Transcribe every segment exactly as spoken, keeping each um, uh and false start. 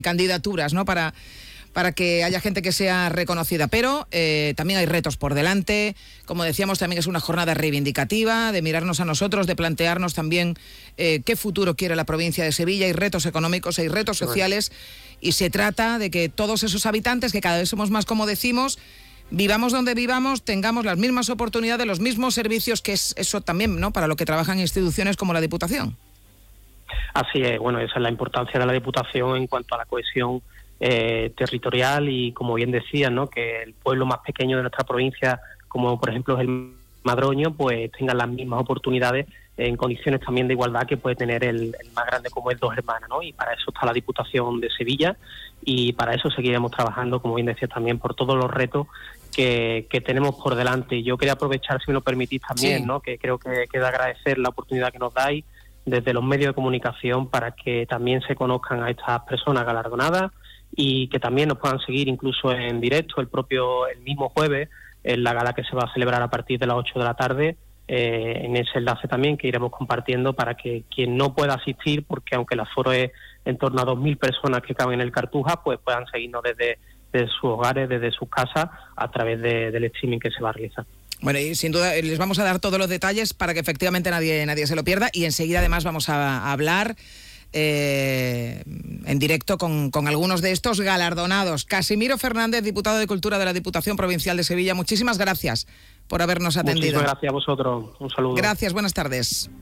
candidaturas, ¿no? Para, para que haya gente que sea reconocida. Pero eh, también hay retos por delante. Como decíamos, también es una jornada reivindicativa, de mirarnos a nosotros, de plantearnos también eh, qué futuro quiere la provincia de Sevilla. Hay retos económicos, hay retos sociales, y se trata de que todos esos habitantes, que cada vez somos más, como decimos, vivamos donde vivamos, tengamos las mismas oportunidades, los mismos servicios, que es eso también, ¿no?, para lo que trabajan instituciones como la Diputación. Así es, bueno, esa es la importancia de la Diputación en cuanto a la cohesión eh, territorial y, como bien decía, ¿no?, que el pueblo más pequeño de nuestra provincia, como por ejemplo es el Madroño, pues tengan las mismas oportunidades en condiciones también de igualdad que puede tener el, el más grande, como es Dos Hermanas, ¿no? Y para eso está la Diputación de Sevilla, y para eso seguiremos trabajando, como bien decía también, por todos los retos que, que tenemos por delante. Yo quería aprovechar, si me lo permitís también, sí. ¿no?, que creo que queda agradecer la oportunidad que nos dais desde los medios de comunicación para que también se conozcan a estas personas galardonadas y que también nos puedan seguir incluso en directo el propio el mismo jueves en la gala que se va a celebrar a partir de las ocho de la tarde, eh, en ese enlace también que iremos compartiendo para que quien no pueda asistir, porque aunque el aforo es en torno a dos mil personas que caben en el Cartuja, pues puedan seguirnos desde, desde sus hogares, desde sus casas, a través de, del streaming que se va a realizar. Bueno, y sin duda les vamos a dar todos los detalles para que efectivamente nadie, nadie se lo pierda, y enseguida además vamos a, a hablar eh, en directo con, con algunos de estos galardonados. Casimiro Fernández, diputado de Cultura de la Diputación Provincial de Sevilla, muchísimas gracias por habernos atendido. Muchísimas gracias a vosotros, un saludo. Gracias, buenas tardes.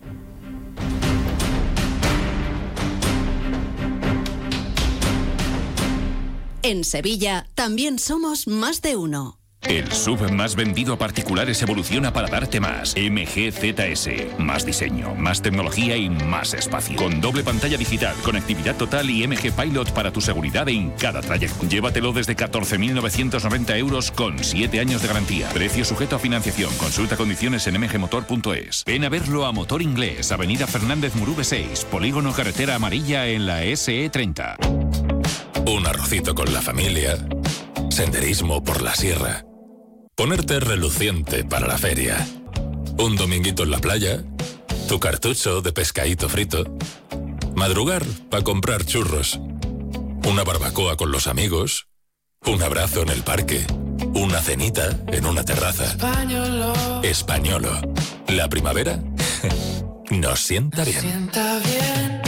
En Sevilla también somos más de uno. El S U V más vendido a particulares evoluciona para darte más. M G Z S. Más diseño, más tecnología y más espacio. Con doble pantalla digital, conectividad total y M G Pilot para tu seguridad en cada trayecto. Llévatelo desde catorce mil novecientos noventa euros con siete años de garantía. Precio sujeto a financiación. Consulta condiciones en m g motor punto es. Ven a verlo a Motor Inglés, Avenida Fernández Murube seis, Polígono Carretera Amarilla en la S E treinta. Un arrocito con la familia. Senderismo por la sierra. Ponerte reluciente para la feria. Un dominguito en la playa. Tu cartucho de pescadito frito. Madrugar para comprar churros. Una barbacoa con los amigos. Un abrazo en el parque. Una cenita en una terraza. Españolo. Españolo. La primavera nos sienta bien. Nos sienta bien.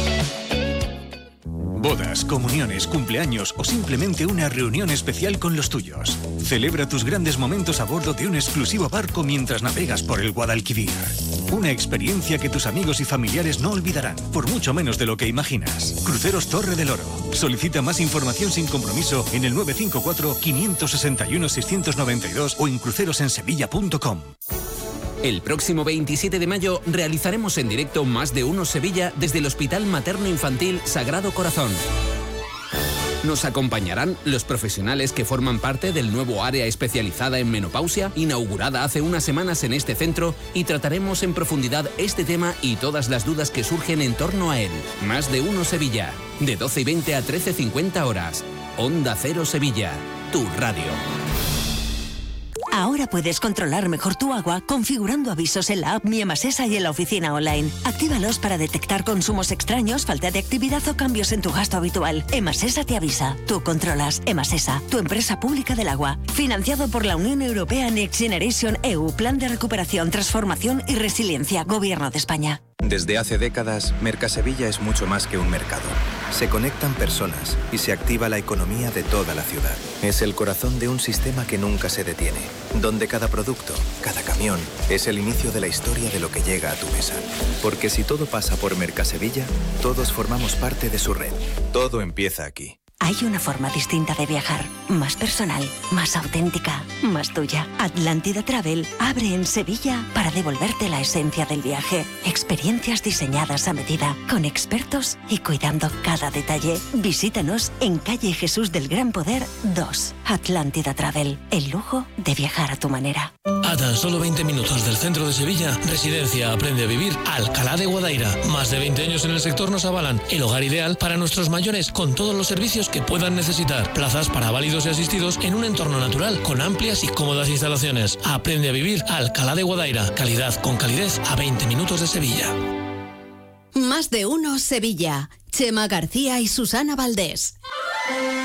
Bodas, comuniones, cumpleaños o simplemente una reunión especial con los tuyos. Celebra tus grandes momentos a bordo de un exclusivo barco mientras navegas por el Guadalquivir. Una experiencia que tus amigos y familiares no olvidarán, por mucho menos de lo que imaginas. Cruceros Torre del Oro. Solicita más información sin compromiso en el nueve cinco cuatro, cinco seis uno, seis nueve dos o en crucerosensevilla punto com. El próximo veintisiete de mayo realizaremos en directo Más de Uno Sevilla desde el Hospital Materno Infantil Sagrado Corazón. Nos acompañarán los profesionales que forman parte del nuevo área especializada en menopausia, inaugurada hace unas semanas en este centro, y trataremos en profundidad este tema y todas las dudas que surgen en torno a él. Más de Uno Sevilla, de doce y veinte a trece cincuenta horas. Onda Cero Sevilla, tu radio. Ahora puedes controlar mejor tu agua configurando avisos en la app Mi Emasesa y en la oficina online. Actívalos para detectar consumos extraños, falta de actividad o cambios en tu gasto habitual. Emasesa te avisa. Tú controlas. Emasesa, tu empresa pública del agua. Financiado por la Unión Europea Next Generation E U, Plan de Recuperación, Transformación y Resiliencia, Gobierno de España. Desde hace décadas, Mercasevilla es mucho más que un mercado. Se conectan personas y se activa la economía de toda la ciudad. Es el corazón de un sistema que nunca se detiene, donde cada producto, cada camión, es el inicio de la historia de lo que llega a tu mesa. Porque si todo pasa por Mercasevilla, todos formamos parte de su red. Todo empieza aquí. Hay una forma distinta de viajar, más personal, más auténtica, más tuya. Atlántida Travel abre en Sevilla para devolverte la esencia del viaje. Experiencias diseñadas a medida, con expertos y cuidando cada detalle. Visítanos en calle Jesús del Gran Poder dos. Atlántida Travel, el lujo de viajar a tu manera. A tan solo veinte minutos del centro de Sevilla, Residencia Aprende a Vivir Alcalá de Guadaira. Más de veinte años en el sector nos avalan el hogar ideal para nuestros mayores, con todos los servicios que puedan necesitar. Plazas para válidos y asistidos en un entorno natural con amplias y cómodas instalaciones. Aprende a Vivir Alcalá de Guadaira. Calidad con calidez a veinte minutos de Sevilla. Más de Uno Sevilla. Chema García y Susana Valdés.